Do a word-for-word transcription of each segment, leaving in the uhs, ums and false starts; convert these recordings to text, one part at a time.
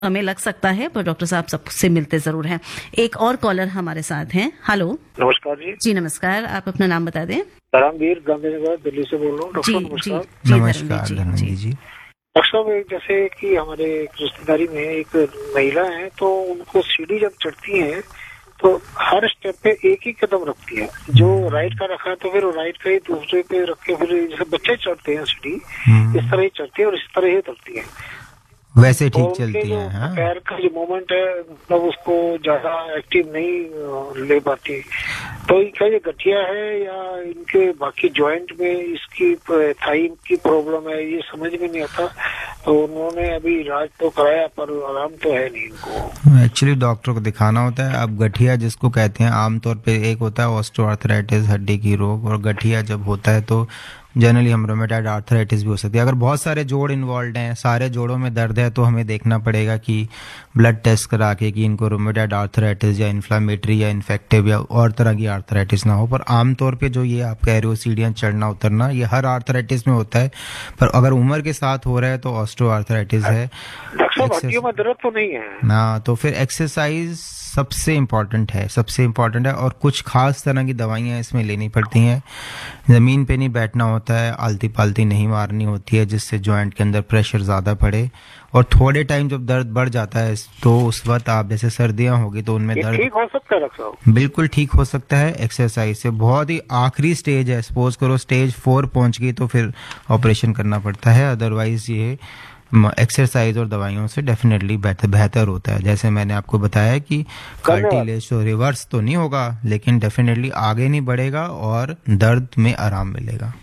हमें लग सकता है, पर डॉक्टर साहब सबसे मिलते जरूर हैं। एक और कॉलर हमारे साथ हैं। हेलो, नमस्कार जी। जी नमस्कार, आप अपना नाम बता दें। धर्मवीर गांधीनगर दिल्ली से बोल रहा हूँ। डॉक्टर नमस्कार। जी, नमस्कार धर्मवीर जी। डॉक्टर साहब, जैसे कि हमारे रिश्तेदारी में एक महिला है, तो उनको सीढ़ी जब चढ़ती है तो हर स्टेप पे एक ही कदम रखती है। जो राइट का रखा है तो फिर राइट का ही दूसरे पे रख के, फिर जैसे बच्चे चढ़ते हैं सीढ़ी, इस तरह ही चढ़ती है और इस तरह ही उतरती है। वैसे ठीक चलती है। हाँ? पैर का जो मूवमेंट है, मतलब उसको ज्यादा एक्टिव नहीं ले पाती। तो क्या ये गठिया है या इनके बाकी जॉइंट में इसकी थाई की प्रॉब्लम है, ये समझ में नहीं आता। तो उन्होंने अभी इलाज तो कराया पर आराम तो है नहीं इनको। एक्चुअली डॉक्टर को दिखाना होता है। अब गठिया जिसको कहते हैं, आमतौर पे एक होता है ऑस्टियोआर्थराइटिस, हड्डी की रोग, और गठिया जब होता है तो जनरली हम रोमेटॉइड आर्थराइटिस भी हो सकती है। अगर बहुत सारे जोड़ इन्वॉल्व हैं, सारे जोड़ों में दर्द है, तो हमें देखना पड़ेगा कि ब्लड टेस्ट करा के कि इनको रोमेटॉइड आर्थराइटिस या इन्फ्लामेटरी या इन्फेक्टिव या और तरह की आर्थराइटिस ना हो। पर आमतौर पे जो ये आप कह रहे हो सीढ़ियाँ चढ़ना उतरना, ये हर आर्थराइटिस में होता है, पर अगर उम्र के साथ हो रहा है तो ऑस्टियोआर्थराइटिस है। हड्डियों में दर्द तो नहीं है ना, तो फिर एक्सरसाइज सबसे इम्पॉर्टेंट है, सबसे इम्पॉर्टेंट है। और कुछ खास तरह की दवाइयाँ इसमें लेनी पड़ती हैं। ज़मीन पे नहीं बैठना होता है, आलती पालती नहीं मारनी होती है जिससे जॉइंट के अंदर प्रेशर ज़्यादा पड़े। और थोड़े टाइम जब दर्द बढ़ जाता है तो उस वक्त आप, जैसे सर्दियाँ होगी तो उनमें दर्द ठीक हो सकता है डॉक्टर साहब? बिल्कुल ठीक हो सकता है एक्सरसाइज से। बहुत ही आखिरी स्टेज है, सपोज करो स्टेज फोर पहुँच गई तो फिर ऑपरेशन करना पड़ता है। अदरवाइज ये एक्सरसाइज और दवाइयों से डेफिनेटली बेहतर बेहतर होता है। जैसे मैंने आपको बताया कि कार्टिलेज तो रिवर्स तो नहीं होगा, लेकिन डेफिनेटली आगे नहीं बढ़ेगा और दर्द में आराम मिलेगा।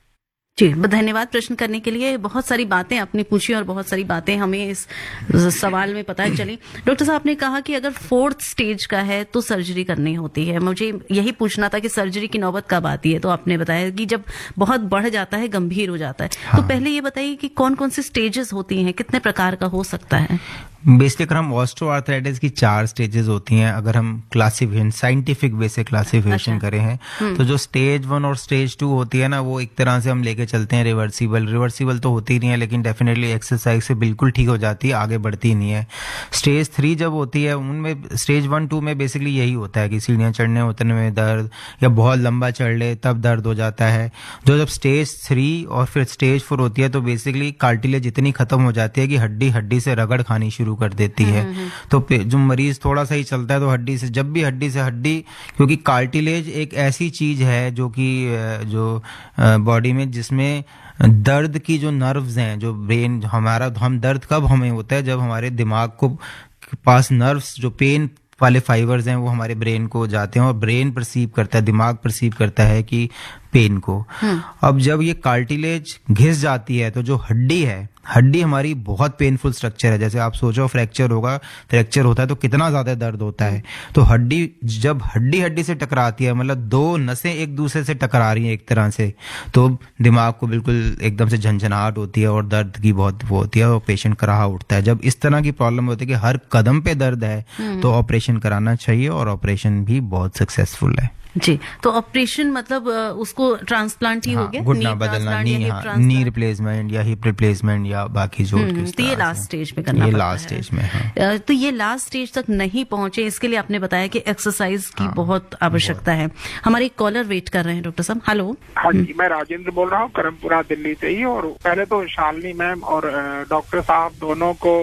जी, धन्यवाद प्रश्न करने के लिए। बहुत सारी बातें आपने पूछी और बहुत सारी बातें हमें इस सवाल में पता चली। डॉक्टर साहब ने कहा कि अगर फोर्थ स्टेज का है तो सर्जरी करनी होती है। मुझे यही पूछना था कि सर्जरी की नौबत कब आती है, तो आपने बताया कि जब बहुत बढ़ जाता है, गंभीर हो जाता है। हाँ। तो पहले ये बताइए कि कौन कौन सी स्टेजेस होती हैं, कितने प्रकार का हो सकता है? बेसिकली अगर हम ऑस्टियोआर्थराइटिस की चार स्टेजेस होती हैं, अगर हम क्लासिफिकेशन साइंटिफिक वे से क्लासिफिकेशन अच्छा। करें हैं, तो जो स्टेज वन और स्टेज टू होती है ना, वो एक तरह से हम लेके चलते हैं रिवर्सिबल। रिवर्सिबल तो होती नहीं है, लेकिन डेफिनेटली एक्सरसाइज से बिल्कुल ठीक हो जाती है, आगे बढ़ती नहीं है। स्टेज थ्री जब होती है, उनमें स्टेज वन टू में बेसिकली यही होता है कि सीढ़ियाँ चढ़ने उतरने में दर्द, या बहुत लंबा चढ़ ले तब दर्द हो जाता है। जो जब स्टेज थ्री और फिर स्टेज फोर होती है तो बेसिकली कार्टिलेज इतनी खत्म हो जाती है कि हड्डी हड्डी से रगड़ खानी शुरू कर देती है। तो जो मरीज थोड़ा सा ही चलता है तो हड्डी से, जब भी हड्डी से हड्डी, क्योंकि कार्टिलेज एक ऐसी चीज है जो कि जो बॉडी में, जिसमें दर्द की जो नर्व्स हैं, जो ब्रेन हमारा, हम दर्द कब हमें होता है जब हमारे दिमाग को पास नर्व्स, जो पेन वाले फाइबर्स हैं, वो हमारे ब्रेन को जाते हैं और ब्रेन परसीव करता है, दिमाग परसीव करता है कि पेन को। अब जब ये कार्टिलेज घिस जाती है तो जो हड्डी है, हड्डी हमारी बहुत पेनफुल स्ट्रक्चर है। जैसे आप सोचो फ्रैक्चर होगा, फ्रैक्चर होता है तो कितना ज्यादा दर्द होता है। तो हड्डी, जब हड्डी हड्डी से टकराती है, मतलब दो नसें एक दूसरे से टकरा रही हैं एक तरह से, तो दिमाग को बिल्कुल एकदम से झंझनाहट होती है और दर्द की बहुत वो होती है और पेशेंट कराहा उठता है। जब इस तरह की प्रॉब्लम होती है कि हर कदम पे दर्द है तो ऑपरेशन कराना चाहिए, और ऑपरेशन भी बहुत सक्सेसफुल है। जी, तो ऑपरेशन मतलब उसको ट्रांसप्लांट ही हाँ, हो गया, घुटना बदलना, नी, हाँ, नी रिप्लेसमेंट या हिप रिप्लेसमेंट या बाकी जोड़ के। तो ये लास्ट स्टेज में करना ये पड़ता लास्ट है। स्टेज में हाँ। तो ये लास्ट स्टेज तक नहीं पहुंचे, इसके लिए आपने बताया कि एक्सरसाइज की हाँ, बहुत आवश्यकता है। हमारे एक कॉलर वेट कर रहे हैं डॉक्टर साहब। हेलो। हाँ जी, मैं राजेंद्र बोल रहा हूँ करमपुरा दिल्ली से ही। और पहले तो शालिनी मैम और डॉक्टर साहब दोनों को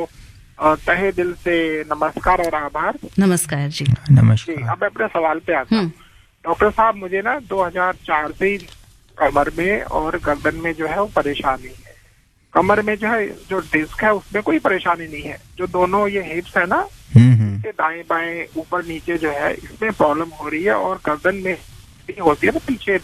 तहे दिल से नमस्कार और आभार। नमस्कार जी। नमस्कार। अब मैं अपने सवाल पे आता हूँ। डॉक्टर साहब, मुझे ना दो हज़ार चार से ही कमर में और गर्दन में जो है वो परेशानी है। कमर में जो है, जो डिस्क है उसमें कोई परेशानी नहीं है, जो दोनों ये हिप्स है ना, दाएं बाएं ऊपर नीचे जो है, इसमें प्रॉब्लम हो रही है। और गर्दन में होती है ना पीछे,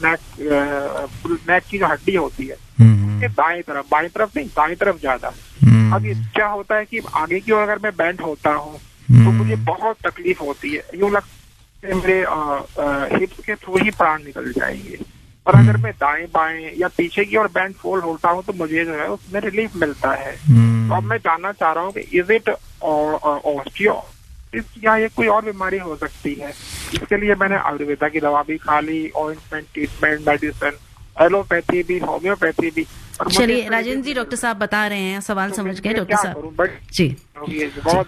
नेक नेक की जो हड्डी होती है, दाएं तरफ, बाएं तरफ नहीं, दाएं तरफ ज्यादा। अब ये क्या होता है कि आगे की ओर अगर मैं बेंड होता हूँ तो मुझे बहुत तकलीफ होती है, यूं लगता है मेरे हिप्स के थ्रू ही प्राण निकल जाएंगे। और अगर मैं दाएं बाएं या पीछे की ओर बैंड फोल्ड होता हूँ तो मुझे जो है उसमें रिलीफ मिलता है। तो अब मैं जानना चाह रहा हूँ कि इज इट ऑस्टियो या ये कोई और बीमारी हो सकती है? इसके लिए मैंने आयुर्वेदा की दवा भी खा ली, ऑइंटमेंट, ट्रीटमेंट, मेडिसिन, एलोपैथी भी, होम्योपैथी भी, और मुझे चलिए इस तरीके राजेंद्र जी, से- डॉक्टर साहब बता रहे हैं, सवाल तो समझ मैं- गए मैं डॉक्टर क्या साहब करूं? बट जी। ये बहुत